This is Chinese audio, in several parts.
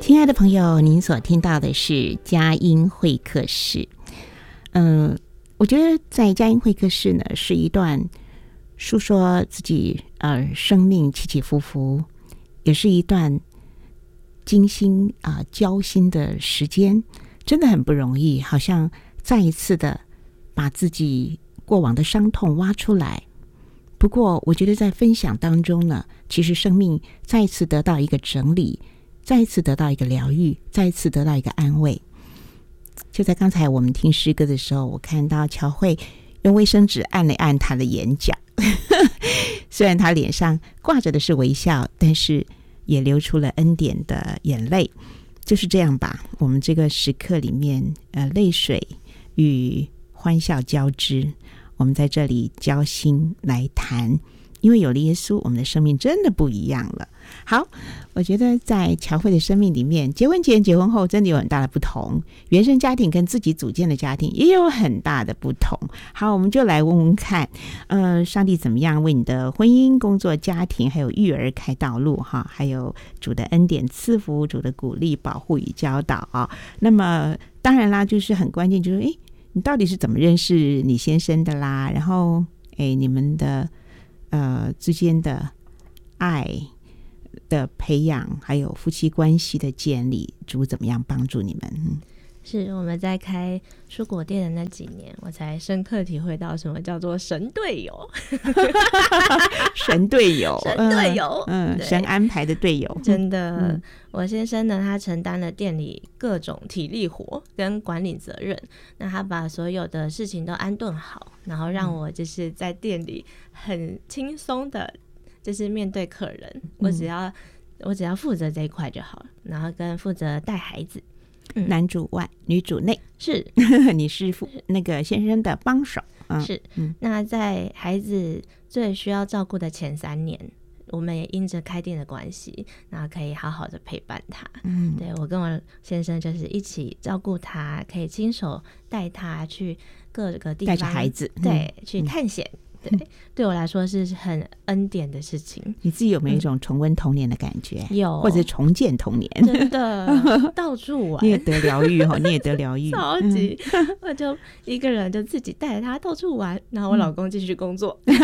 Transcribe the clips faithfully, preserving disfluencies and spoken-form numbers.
亲爱的朋友，您所听到的是佳音会客室。嗯、呃，我觉得在佳音会客室呢，是一段述说自己呃生命起起伏伏，也是一段精心啊、呃、交心的时间，真的很不容易，好像再一次的把自己过往的伤痛挖出来。不过我觉得在分享当中呢，其实生命再一次得到一个整理，再一次得到一个疗愈，再一次得到一个安慰。就在刚才我们听诗歌的时候，我看到乔慧用卫生纸按了按她的眼角虽然她脸上挂着的是微笑，但是也流出了恩典的眼泪。就是这样吧，我们这个时刻里面呃，泪水与欢笑交织，我们在这里交心来谈，因为有了耶稣，我们的生命真的不一样了。好，我觉得在乔慧的生命里面，结婚前结婚后真的有很大的不同，原生家庭跟自己组建的家庭也有很大的不同。好，我们就来问问看呃，上帝怎么样为你的婚姻、工作、家庭还有育儿开道路哈，还有主的恩典赐福，主的鼓励、保护与教导啊。那么当然啦，就是很关键，就是诶你到底是怎么认识你先生的啦，然后诶你们的呃之间的爱的培养，还有夫妻关系的建立，主怎么样帮助你们？嗯， 是我们在开蔬果店的那几年，我才深刻体会到什么叫做神队友神队友神队友嗯，嗯神安排的队友， 真的、 嗯、 我先生呢，他承担了店里各种体力活跟管理责任，那他把所有的事情都安顿好，然后让我就是在店里很轻松的就是面对客人、嗯、我只要我只要负责这一块就好了，然后跟负责带孩子、 嗯、男主外女主内， 是你是那个先生的帮手、 嗯、是、嗯、那在孩子最需要照顾的前三年，我们也因着开店的关系，然后可以好好的陪伴他。嗯，对，我跟我先生就是一起照顾他，可以亲手带他去各个地方， 带着孩子， 对、 嗯、 去探险。对、嗯，对我来说是很恩典的事情。 你自己有没有一种重温童年的感觉？ 有， 或者重建童年？ 真的，到处玩， 你也得疗愈哈，你也得疗愈， 超级、嗯。我就一个人就自己带着他到处玩，然后我老公继续工作。嗯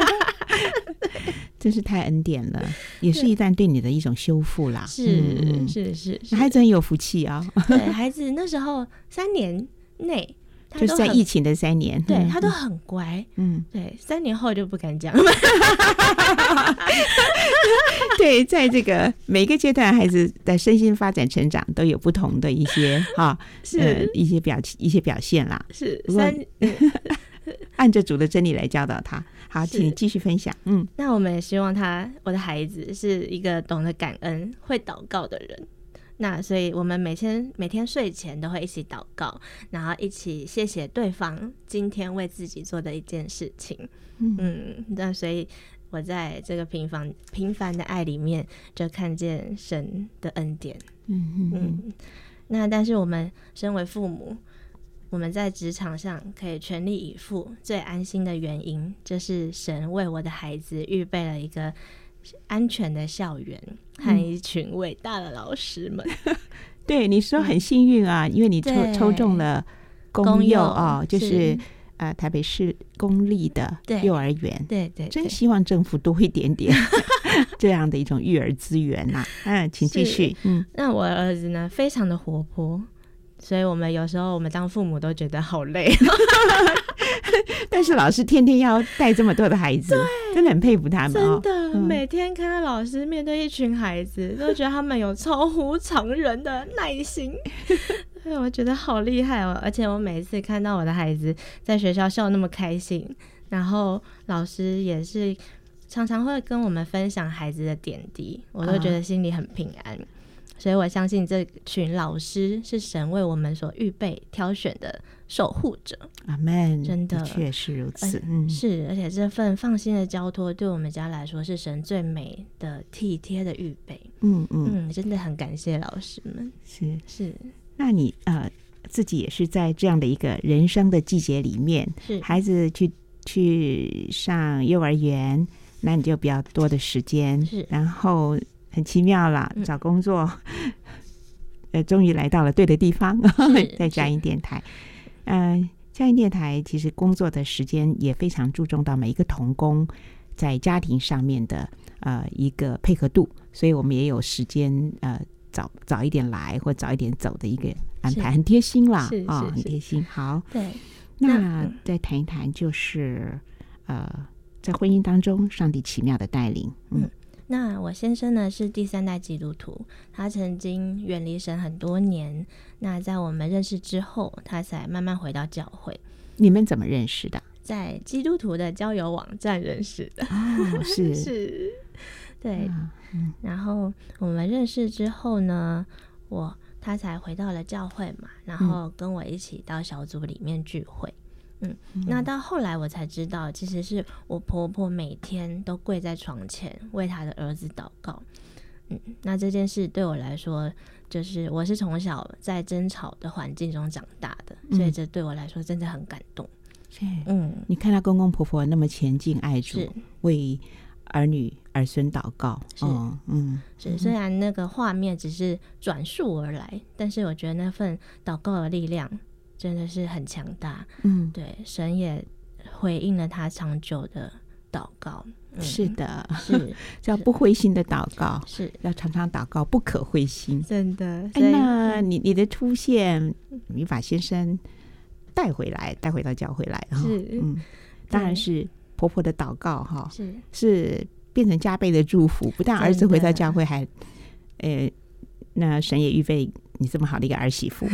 真是太恩典了，也是一段对你的一种修复啦。 是、嗯、是是是， 孩子很有福气啊、哦。 对，孩子那时候三年内。 就是在疫情的三年， 对、嗯、他都很乖，嗯，对，三年后就不敢讲。 对，在这个每一个阶段，孩子的身心发展成长都有不同的一些哈，是、呃、一些表一些表现啦。 是三， 按着主的真理来教导他。好，请你继续分享。嗯， 那我们也希望他，我的孩子是一个懂得感恩、会祷告的人。那所以我们每天每天睡前都会一起祷告，然后一起谢谢对方今天为自己做的一件事情。嗯, 嗯那所以我在这个平凡平凡的爱里面就看见神的恩典。嗯嗯嗯。那但是我们身为父母，我们在职场上可以全力以赴，最安心的原因就是神为我的孩子预备了一个安全的校园和一群伟大的老师们、嗯、 对，你说很幸运啊、嗯、因为你 抽, 抽中了公幼哦，就是呃台北市公立的幼儿园。 对 对, 对， 真希望政府多一点点这样的一种育儿资源啊。嗯，请继续。嗯， 那我儿子呢非常的活泼，所以我们有时候我们当父母都觉得好累但是老师天天要带这么多的孩子，真的很佩服他们、 哦、真的、嗯、每天看到老师面对一群孩子都觉得他们有超乎常人的耐心对，我觉得好厉害哦！而且我每次看到我的孩子在学校笑那么开心，然后老师也是常常会跟我们分享孩子的点滴，我都觉得心里很平安、啊、所以我相信这群老师是神为我们所预备挑选的守护者。 阿们， 真的确实如此、 嗯、是，而且这份放心的交托对我们家来说是神最美的体贴的预备。嗯嗯嗯，真的很感谢老师们。 是是， 那你呃自己也是在这样的一个人生的季节里面，是孩子去去上幼儿园，那你就比较多的时间，是，然后很奇妙啦、嗯、找工作呃，终于来到了对的地方，在佳音电台。呃，佳音电台其实工作的时间也非常注重到每一个同工在家庭上面的呃一个配合度，所以我们也有时间呃早早一点来或早一点走的一个安排，很贴心啦啊、哦，很贴心。好， 对， 那再谈一谈就是呃在婚姻当中上帝奇妙的带领。嗯。嗯， 那我先生呢是第三代基督徒，他曾经远离神很多年，那在我们认识之后他才慢慢回到教会。 你们怎么认识的？ 在基督徒的交友网站认识的。 哦，是是，对、 啊嗯、 然后我们认识之后呢，我他才回到了教会嘛，然后跟我一起到小组里面聚会。嗯，那到后来我才知道，其实是我婆婆每天都跪在床前为她的儿子祷告。嗯，那这件事对我来说，就是我是从小在争吵的环境中长大的，所以这对我来说真的很感动。 嗯，你看到公公婆婆那么前进爱主，为儿女儿孙祷告， 是、 哦、嗯， 是，虽然那个画面只是转述而来，但是我觉得那份祷告的力量真的是很强大。嗯，对，神也回应了他长久的祷告。嗯、 是的， 是叫不灰心的祷告， 是要常常祷告，不可灰心。 真的。 哎，那你你的出现，你把先生带回来，带回到教会来， 是， 嗯，当然是婆婆的祷告哈， 是是变成加倍的祝福。不但儿子回到教会还，呃，那神也预备你这么好的一个儿媳妇。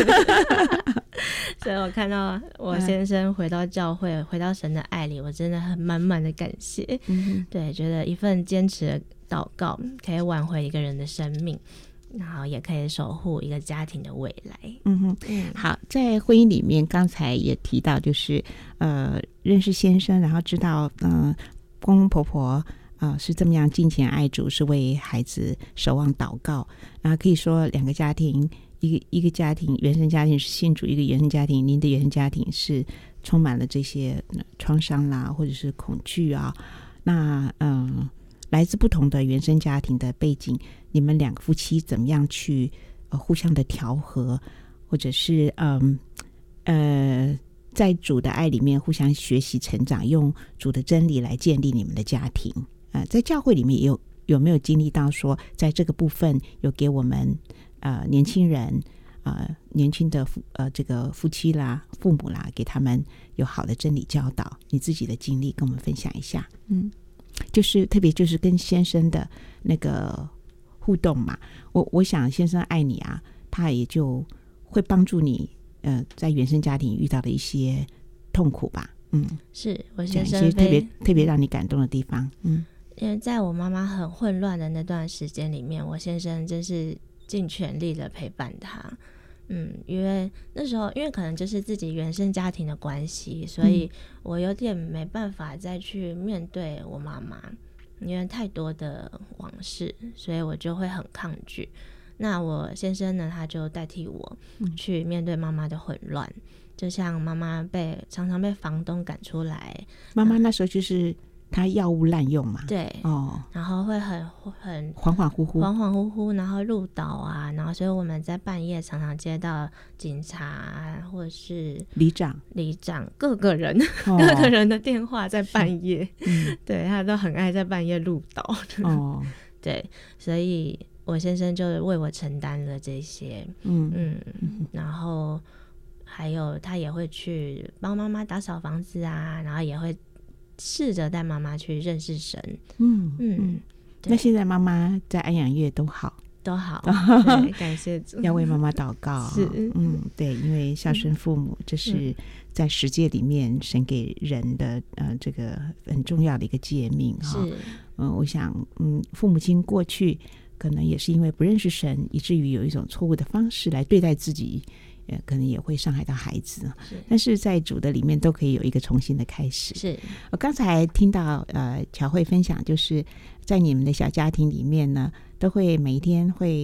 所以我看到我先生回到教会、嗯、回到神的爱里，我真的很满满的感谢。嗯，对，觉得一份坚持的祷告可以挽回一个人的生命，然后也可以守护一个家庭的未来。 嗯哼，嗯，好，在婚姻里面，刚才也提到，就是呃，认识先生，然后知道，嗯、呃，公公婆婆。呃、是这么样敬虔爱主，是为孩子守望祷告。然后可以说两个家庭，一个一个家庭原生家庭是信主，一个原生家庭，您的原生家庭是充满了这些创伤啦，或者是恐惧啊。那嗯、呃，来自不同的原生家庭的背景，你们两个夫妻怎么样去、呃、互相的调和，或者是嗯 呃, 呃在主的爱里面互相学习成长，用主的真理来建立你们的家庭。呃，在教会里面也有有没有经历到说，在这个部分有给我们呃年轻人呃年轻的夫呃这个夫妻啦、父母啦，给他们有好的真理教导？你自己的经历跟我们分享一下。嗯，就是特别就是跟先生的那个互动嘛。我我想先生爱你啊，他也就会帮助你呃在原生家庭遇到的一些痛苦吧。嗯， 是我先生特别特别让你感动的地方。嗯。 因为在我妈妈很混乱的那段时间里面，我先生真是尽全力的陪伴她。嗯，因为那时候因为可能就是自己原生家庭的关系，所以我有点没办法再去面对我妈妈，因为太多的往事，所以我就会很抗拒。那我先生呢，他就代替我去面对妈妈的混乱。嗯，就像妈妈被常常被房东赶出来， 妈妈那时候就是他药物滥用嘛， 对，哦，然后会很很恍恍惚惚恍恍惚惚，然后路倒啊，然后所以我们在半夜常常接到警察或者是里长里长各个人、哦、各个人的电话在半夜、嗯、对，他都很爱在半夜路倒哦，对，所以我先生就为我承担了这些。嗯嗯，然后还有他也会去帮妈妈打扫房子啊，然后也会试着带妈妈去认识神。嗯嗯，那现在妈妈在安养院都好都好，对，感谢主。 要为妈妈祷告。是，嗯，对，因为孝顺父母、嗯、这是在十诫里面神给人的呃这个很重要的一个诫命哈。是，嗯、呃，我想嗯，父母亲过去可能也是因为不认识神，以至于有一种错误的方式来对待自己。呃，可能也会伤害到孩子，是，但是在主的里面都可以有一个重新的开始。是，我刚才听到呃乔慧分享，就是在你们的小家庭里面呢，都会每一天会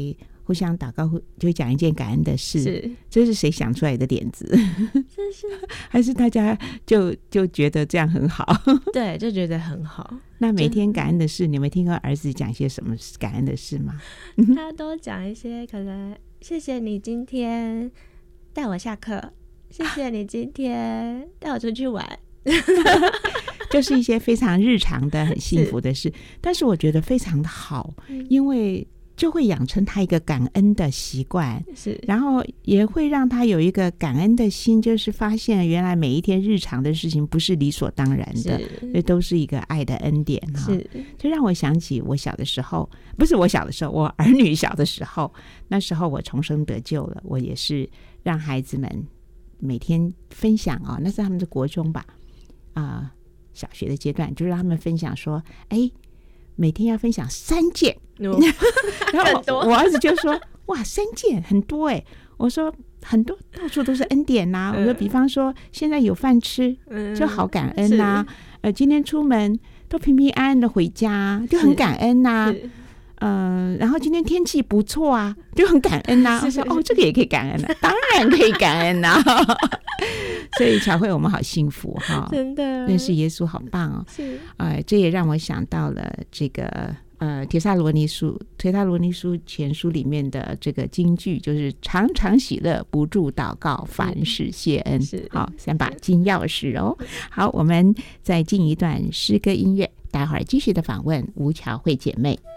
互相祷告，就会讲一件感恩的事。 是， 这是谁想出来的点子？ 这是还是大家就就觉得这样很好？ 对，就觉得很好。 那每天感恩的事，你有没有听过儿子讲些什么感恩的事吗？ 他都讲一些可能，谢谢你今天带我下课，谢谢你今天带我出去玩。 就是一些非常日常的很幸福的事，但是我觉得非常的好，嗯、因为就会养成他一个感恩的习惯， 是， 然后也会让他有一个感恩的心，就是发现原来每一天日常的事情不是理所当然的，这都是一个爱的恩典哈。就让我想起我小的时候，不是我小的时候，我儿女小的时候，那时候我重生得救了，我也是让孩子们每天分享啊、哦，那是他们的国中吧，啊、呃。小学的阶段就让他们分享说，哎，每天要分享三件、哦、然后 我, 我儿子就说哇三件很多哎，我说很多到处都是恩典呐、啊嗯、我说比方说现在有饭吃就好感恩呐、啊呃，今天出门都平平安安的回家就很感恩呐、啊呃，然后今天天气不错啊就很感恩呐、啊、我说哦这个也可以感恩啊，当然可以感恩啊所以巧慧我们好幸福哈， 真的认识耶稣好棒哦。 是， 呃，这也让我想到了这个呃《帖撒罗尼书》《帖撒罗尼书前书》里面的这个金句，就是常常喜乐，不住祷告，凡事谢恩。好，三把金钥匙哦。好，我们再进一段诗歌音乐，待会儿继续的访问吴巧慧姐妹。